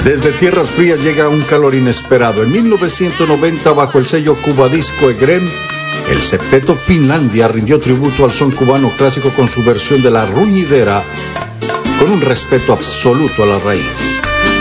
Desde tierras frías llega un calor inesperado. En 1990, bajo el sello Cubadisco Egrem, el septeto Finlandia rindió tributo al son cubano clásico con su versión de La Ruñidera, con un respeto absoluto a la raíz.